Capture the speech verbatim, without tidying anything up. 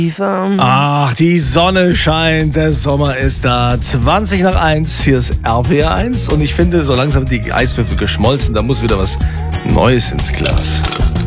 Ach, die Sonne scheint, der Sommer ist da. zwanzig nach eins, hier ist R P eins und ich finde, so langsam die Eiswürfel geschmolzen, da muss wieder was Neues ins Glas.